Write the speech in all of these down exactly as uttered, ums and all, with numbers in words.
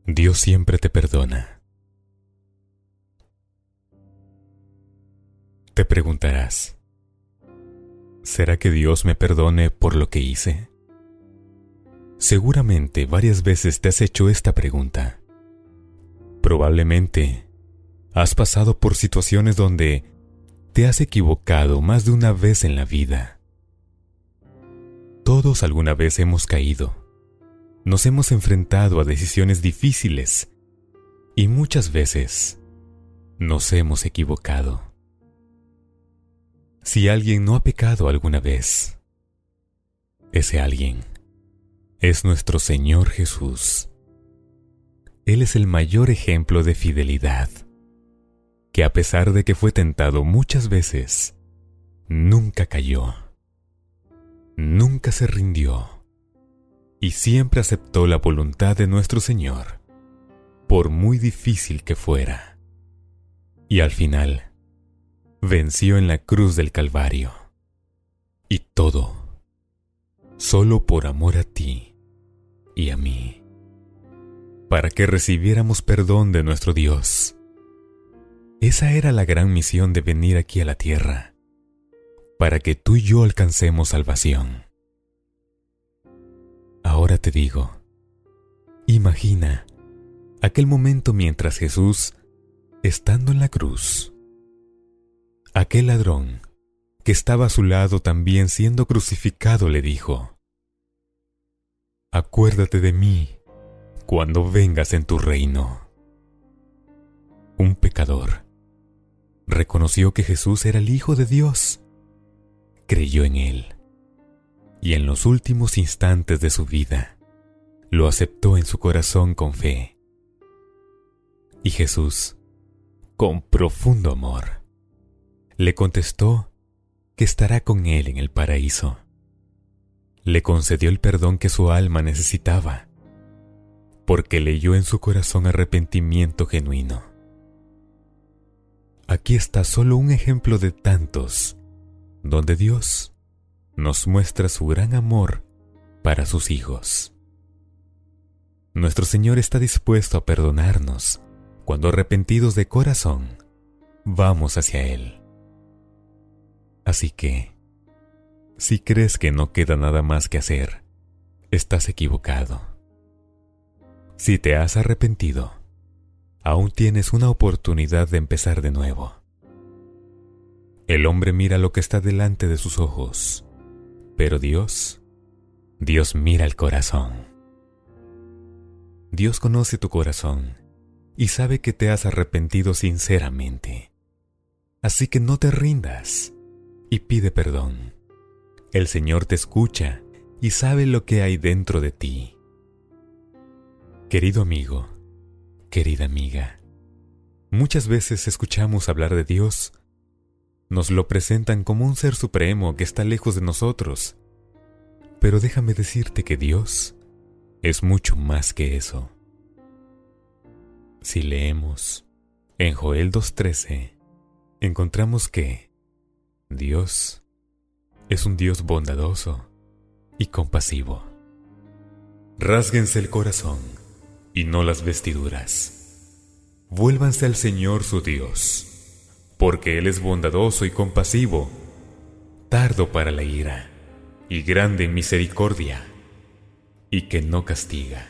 Dios siempre te perdona. Te preguntarás, ¿será que Dios me perdone por lo que hice? Seguramente varias veces te has hecho esta pregunta. Probablemente has pasado por situaciones donde te has equivocado más de una vez en la vida. Todos alguna vez hemos caído. Nos hemos enfrentado a decisiones difíciles y muchas veces nos hemos equivocado. Si alguien no ha pecado alguna vez, ese alguien es nuestro Señor Jesús. Él es el mayor ejemplo de fidelidad, que a pesar de que fue tentado muchas veces, nunca cayó, nunca se rindió. Y siempre aceptó la voluntad de nuestro Señor, por muy difícil que fuera. Y al final, venció en la cruz del Calvario. Y todo, solo por amor a ti y a mí, para que recibiéramos perdón de nuestro Dios. Esa era la gran misión de venir aquí a la tierra, para que tú y yo alcancemos salvación. Ahora te digo, imagina aquel momento mientras Jesús, estando en la cruz, aquel ladrón que estaba a su lado también siendo crucificado le dijo: acuérdate de mí cuando vengas en tu reino. Un pecador reconoció que Jesús era el Hijo de Dios, creyó en él, y en los últimos instantes de su vida, lo aceptó en su corazón con fe. Y Jesús, con profundo amor, le contestó que estará con él en el paraíso. Le concedió el perdón que su alma necesitaba, porque leyó en su corazón arrepentimiento genuino. Aquí está solo un ejemplo de tantos, donde Dios nos muestra su gran amor para sus hijos. Nuestro Señor está dispuesto a perdonarnos cuando, arrepentidos de corazón, vamos hacia Él. Así que, si crees que no queda nada más que hacer, estás equivocado. Si te has arrepentido, aún tienes una oportunidad de empezar de nuevo. El hombre mira lo que está delante de sus ojos, pero Dios, Dios mira el corazón. Dios conoce tu corazón y sabe que te has arrepentido sinceramente. Así que no te rindas y pide perdón. El Señor te escucha y sabe lo que hay dentro de ti. Querido amigo, querida amiga, muchas veces escuchamos hablar de Dios. Nos lo presentan como un ser supremo que está lejos de nosotros. Pero déjame decirte que Dios es mucho más que eso. Si leemos en Joel dos trece, encontramos que Dios es un Dios bondadoso y compasivo. Rásguense el corazón y no las vestiduras. Vuélvanse al Señor su Dios, porque Él es bondadoso y compasivo, tardo para la ira y grande en misericordia, y que no castiga.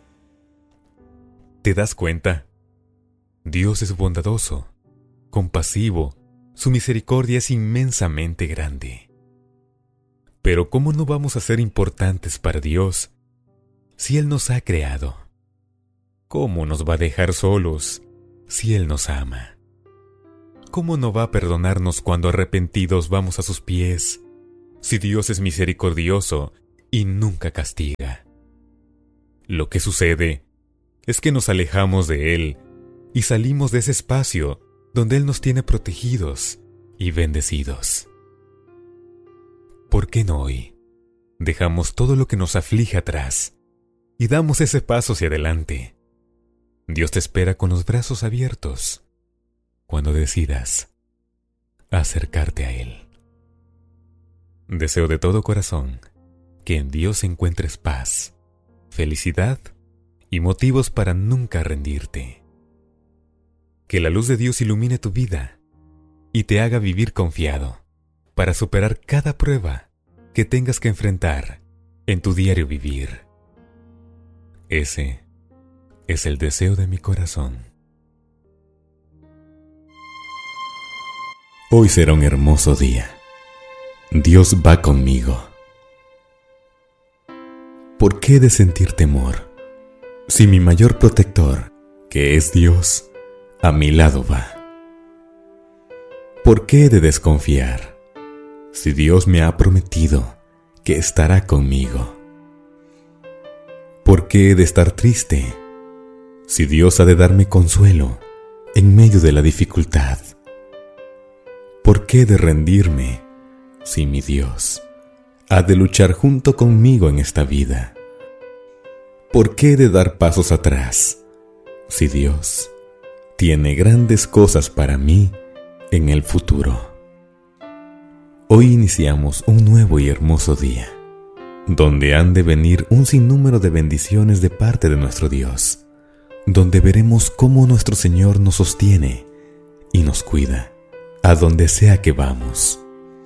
¿Te das cuenta? Dios es bondadoso, compasivo, su misericordia es inmensamente grande. Pero ¿cómo no vamos a ser importantes para Dios si Él nos ha creado? ¿Cómo nos va a dejar solos si Él nos ama? ¿Cómo no va a perdonarnos cuando arrepentidos vamos a sus pies, si Dios es misericordioso y nunca castiga? Lo que sucede es que nos alejamos de Él y salimos de ese espacio donde Él nos tiene protegidos y bendecidos. ¿Por qué no hoy dejamos todo lo que nos aflige atrás y damos ese paso hacia adelante? Dios te espera con los brazos abiertos cuando decidas acercarte a Él. Deseo de todo corazón que en Dios encuentres paz, felicidad y motivos para nunca rendirte. Que la luz de Dios ilumine tu vida y te haga vivir confiado para superar cada prueba que tengas que enfrentar en tu diario vivir. Ese es el deseo de mi corazón. Hoy será un hermoso día. Dios va conmigo. ¿Por qué he de sentir temor si mi mayor protector, que es Dios, a mi lado va? ¿Por qué he de desconfiar si Dios me ha prometido que estará conmigo? ¿Por qué he de estar triste si Dios ha de darme consuelo en medio de la dificultad? ¿Por qué he de rendirme si mi Dios ha de luchar junto conmigo en esta vida? ¿Por qué he de dar pasos atrás si Dios tiene grandes cosas para mí en el futuro? Hoy iniciamos un nuevo y hermoso día, donde han de venir un sinnúmero de bendiciones de parte de nuestro Dios, donde veremos cómo nuestro Señor nos sostiene y nos cuida a donde sea que vamos.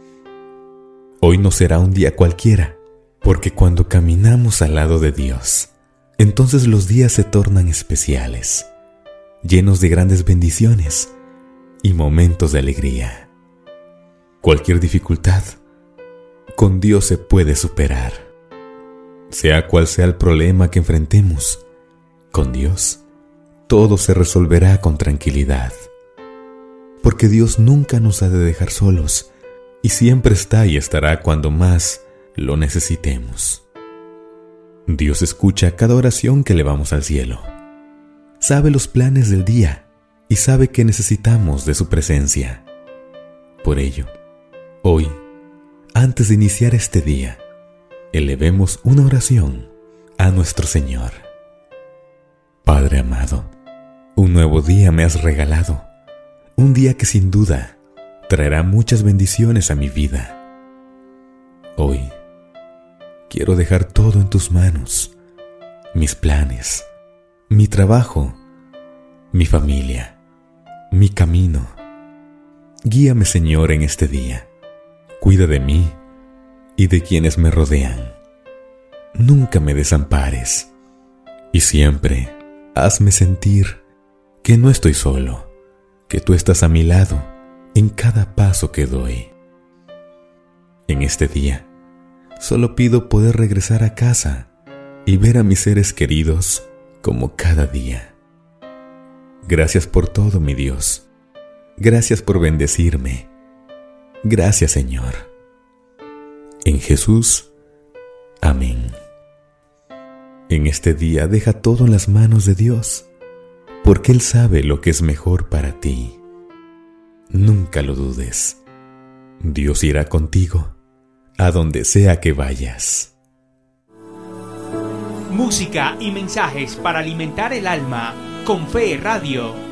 Hoy no será un día cualquiera, porque cuando caminamos al lado de Dios, entonces los días se tornan especiales, llenos de grandes bendiciones y momentos de alegría. Cualquier dificultad, con Dios se puede superar. Sea cual sea el problema que enfrentemos, con Dios todo se resolverá con tranquilidad. Porque Dios nunca nos ha de dejar solos y siempre está y estará cuando más lo necesitemos. Dios escucha cada oración que elevamos al cielo. Sabe los planes del día y sabe que necesitamos de su presencia. Por ello, hoy, antes de iniciar este día, elevemos una oración a nuestro Señor. Padre amado, un nuevo día me has regalado, un día que sin duda traerá muchas bendiciones a mi vida. Hoy, quiero dejar todo en tus manos, mis planes, mi trabajo, mi familia, mi camino. Guíame, Señor, en este día. Cuida de mí y de quienes me rodean. Nunca me desampares y siempre hazme sentir que no estoy solo, que tú estás a mi lado en cada paso que doy. En este día, solo pido poder regresar a casa y ver a mis seres queridos como cada día. Gracias por todo, mi Dios. Gracias por bendecirme. Gracias, Señor. En Jesús, amén. En este día deja todo en las manos de Dios, porque Él sabe lo que es mejor para ti. Nunca lo dudes. Dios irá contigo a donde sea que vayas. Música y mensajes para alimentar el alma con Fe Radio.